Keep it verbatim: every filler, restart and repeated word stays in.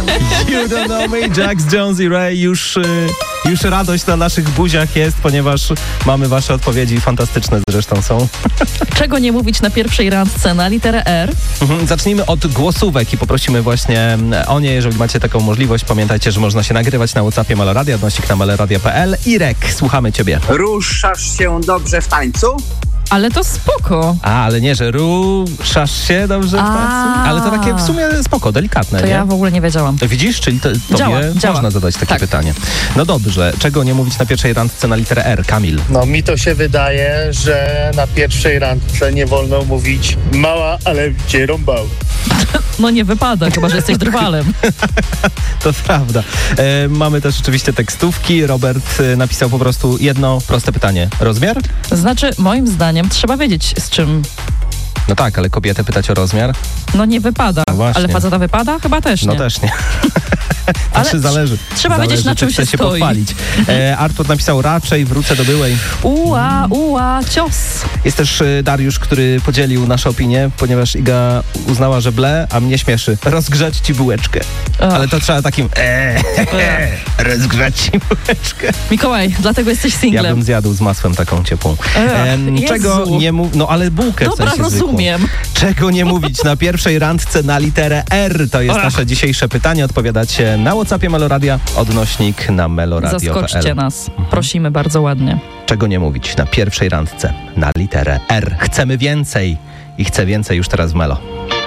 You don't know me, Jax, Jones i Ray. Już, y, już radość na naszych buziach jest, ponieważ mamy wasze odpowiedzi, fantastyczne zresztą są. Czego nie mówić na pierwszej randce na literę R? Mhm, zacznijmy od głosówek i poprosimy właśnie o nie, jeżeli macie taką możliwość. Pamiętajcie, że można się nagrywać na WhatsAppie Meloradia, odnośnik na meloradia kropka p l. Irek, słuchamy ciebie. Ruszasz się dobrze w tańcu? Ale to spoko. A, ale nie, że ruszasz się dobrze w tańcu? Ale to takie w sumie spoko, delikatne, To nie? ja w ogóle nie wiedziałam. Widzisz, czyli to, tobie Działa, działa. można zadać takie Tak. pytanie. No dobrze, czego nie mówić na pierwszej randce na literę R? Kamil. No mi to się wydaje, że na pierwszej randce nie wolno mówić mała, ale cię rąbał. No nie wypada, chyba że jesteś drwalem. To prawda. E, mamy też oczywiście tekstówki. Robert e, napisał po prostu jedno proste pytanie. Rozmiar? Znaczy, moim zdaniem trzeba wiedzieć, z czym No tak, ale kobietę pytać o rozmiar? no nie wypada. No właśnie. Ale faceta wypada? Chyba też nie. No też nie. Ale Znaczy zależy. trzeba zależy, wiedzieć, na czy czym chce się się stoi. pochwalić. E, Artur napisał raczej wrócę do byłej. Ua, ua, cios. Jest też e, Dariusz, który podzielił nasze opinie, ponieważ Iga uznała, że ble, a mnie śmieszy. Rozgrzać ci bułeczkę. Ach. Ale to trzeba takim eee, rozgrzać ci bułeczkę. Mikołaj, dlatego jesteś Ja singlem. bym zjadł z masłem taką ciepłą. Ech, Em, Jezu. czego nie mów... No ale bułkę w Dobra, sensie rozumiem. zwykłą. Czego nie mówić na pierwszej randce na literę R? To jest Ach. nasze dzisiejsze pytanie. Odpowiadacie na WhatsAppie Meloradia, odnośnik na meloradio kropka p l. Zaskoczcie nas. Prosimy bardzo ładnie. Czego nie mówić na pierwszej randce na literę R? Chcemy więcej i chcę więcej już teraz w Melo.